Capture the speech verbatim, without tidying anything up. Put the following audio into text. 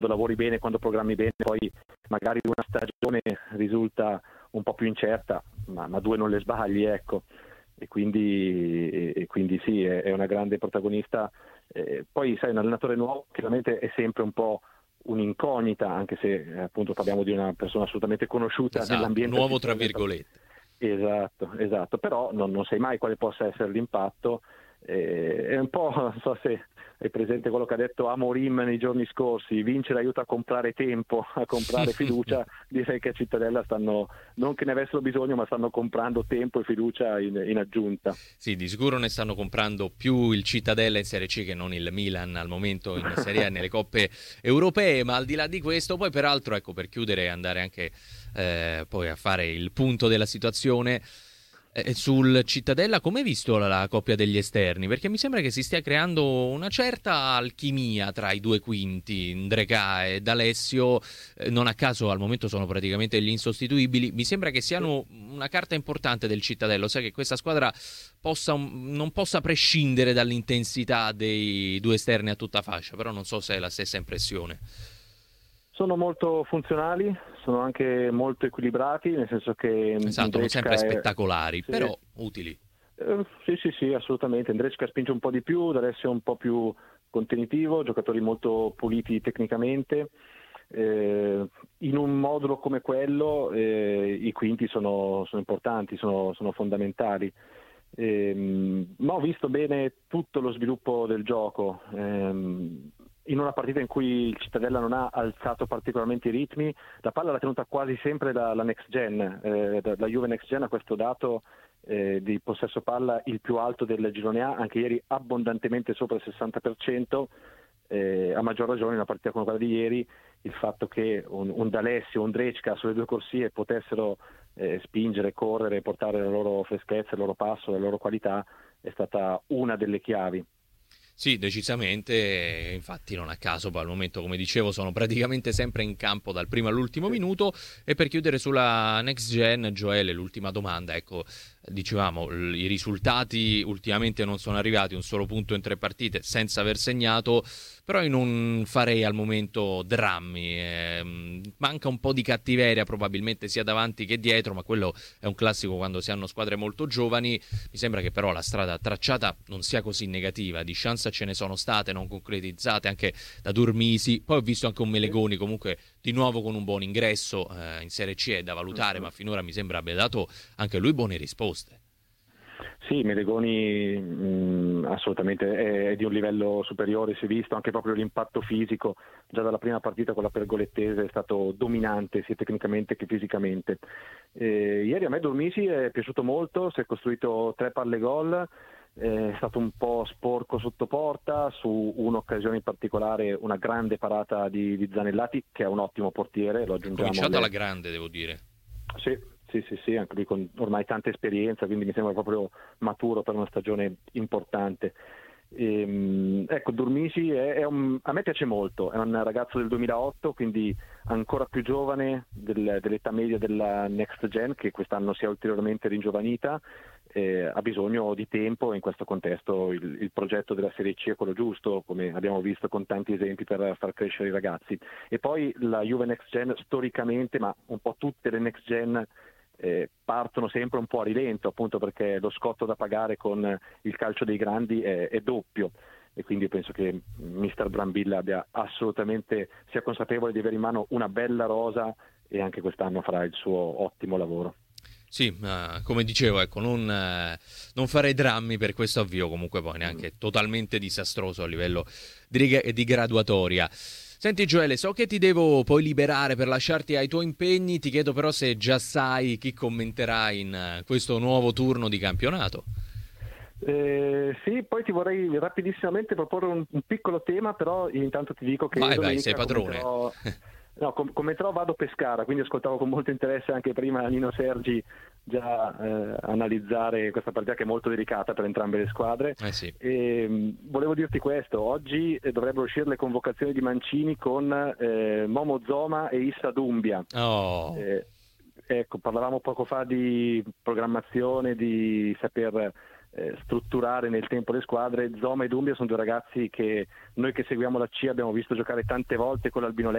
lavori bene, quando programmi bene, poi magari una stagione risulta un po' più incerta, ma, ma due non le sbagli, ecco. E quindi, e, e quindi sì, è, è una grande protagonista. Eh, poi sai, un allenatore nuovo chiaramente è sempre un po' un'incognita, anche se eh, appunto parliamo di una persona assolutamente conosciuta Esatto, nell'ambiente nuovo tra artistico. virgolette. Esatto, esatto, però non, non sai mai quale possa essere l'impatto. Eh, è un po', non so se hai presente quello che ha detto Amorim nei giorni scorsi: vincere aiuta a comprare tempo, a comprare fiducia. Direi che a Cittadella stanno, non che ne avessero bisogno, ma stanno comprando tempo e fiducia in, in aggiunta. Sì, di sicuro ne stanno comprando più il Cittadella in Serie C che non il Milan al momento in Serie A nelle coppe europee, ma al di là di questo, poi peraltro, ecco, per chiudere e andare anche eh, poi a fare il punto della situazione, eh, sul Cittadella, come hai visto la, la coppia degli esterni? Perché mi sembra che si stia creando una certa alchimia tra i due quinti, Ndrecà e D'Alessio, eh, non a caso al momento sono praticamente gli insostituibili. Mi sembra che siano una carta importante del Cittadello, sai che questa squadra possa, non possa prescindere dall'intensità dei due esterni a tutta fascia, però non so se è la stessa impressione. Sono molto funzionali, sono anche molto equilibrati, nel senso che Esatto, non sempre è... spettacolari, sì. però utili. Eh, sì, sì, sì, assolutamente. Ndrecà spinge un po' di più, D'Alessio è un po' più contenitivo, giocatori molto puliti tecnicamente. Eh, in un modulo come quello eh, i quinti sono, sono importanti, sono, sono fondamentali. Eh, ma ho visto bene tutto lo sviluppo del gioco. Eh, in una partita in cui il Cittadella non ha alzato particolarmente i ritmi, la palla l'ha tenuta quasi sempre la, la next gen, eh, la Juve next gen ha questo dato eh, di possesso palla il più alto del girone A, anche ieri abbondantemente sopra il sessanta per cento. Eh, a maggior ragione in una partita come quella di ieri il fatto che un, un D'Alessio o un Ndrecà sulle due corsie potessero eh, spingere, correre, portare la loro freschezza, il loro passo, la loro qualità è stata una delle chiavi. Sì, decisamente, infatti non a caso, poi al momento, come dicevo, sono praticamente sempre in campo dal primo all'ultimo minuto. E per chiudere sulla next gen, Gioele, l'ultima domanda, ecco, dicevamo, i risultati ultimamente non sono arrivati, un solo punto in tre partite senza aver segnato, però io non farei al momento drammi, eh, manca un po' di cattiveria probabilmente sia davanti che dietro, ma quello è un classico quando si hanno squadre molto giovani. Mi sembra che però la strada tracciata non sia così negativa, di chance ce ne sono state non concretizzate anche da Durmisi, poi ho visto anche un Melegoni comunque di nuovo con un buon ingresso eh, in Serie C, è da valutare, ma finora mi sembra abbia dato anche lui buone risposte. Sì, Melegoni mh, assolutamente è, è di un livello superiore, si è visto anche proprio l'impatto fisico, già dalla prima partita con la Pergolettese è stato dominante sia tecnicamente che fisicamente. Eh, ieri a me Durmisi è piaciuto molto, si è costruito tre palle gol, è stato un po' sporco sotto porta, su un'occasione in particolare una grande parata di, di Zanellati che è un ottimo portiere, lo aggiungiamo. Cominciato alle... alla grande, devo dire. Sì, sì, sì, sì, anche lui con ormai tanta esperienza, quindi mi sembra proprio maturo per una stagione importante. Ehm, ecco, Durmisi è, è un, a me piace molto, è un ragazzo del duemilaotto, quindi ancora più giovane del, dell'età media della Next Gen, che quest'anno si è ulteriormente ringiovanita. Eh, ha bisogno di tempo, in questo contesto il, il progetto della Serie C è quello giusto, come abbiamo visto con tanti esempi per far crescere i ragazzi. E poi la Juve Next Gen storicamente, ma un po' tutte le Next Gen eh, partono sempre un po' a rilento, appunto perché lo scotto da pagare con il calcio dei grandi è, è doppio. E quindi penso che mister Brambilla abbia assolutamente sia consapevole di avere in mano una bella rosa e anche quest'anno farà il suo ottimo lavoro. Sì, uh, come dicevo, ecco, non, uh, non farei drammi per questo avvio, comunque poi neanche totalmente disastroso a livello di, di graduatoria. Senti Gioele, so che ti devo poi liberare per lasciarti ai tuoi impegni, ti chiedo però se già sai chi commenterà in uh, questo nuovo turno di campionato. Eh, sì, poi ti vorrei rapidissimamente proporre un, un piccolo tema, però intanto ti dico che vai, domenica vai, sei padrone. commenterò, no, com- commenterò Vado Pescara, quindi ascoltavo con molto interesse anche prima Nino Sergi già eh, analizzare questa partita che è molto delicata per entrambe le squadre. Eh sì. E, mh, volevo dirti questo, oggi eh, dovrebbero uscire le convocazioni di Mancini con eh, Momo Zoma e Issa Dumbia. Oh. Eh, ecco, parlavamo poco fa di programmazione, di saper eh, strutturare nel tempo le squadre. Zoma e Doumbia sono due ragazzi che noi che seguiamo la C abbiamo visto giocare tante volte con l'Albino